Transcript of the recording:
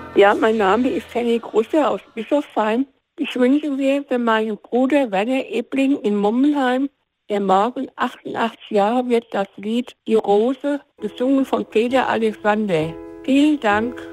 Ja, mein Name ist Henny Grusse aus Bischofsheim. Ich wünsche mir für meinen Bruder Werner Ebling in Mommenheim, der morgen 88 Jahre wird, das Lied Die Rose, gesungen von Peter Alexander. Vielen Dank.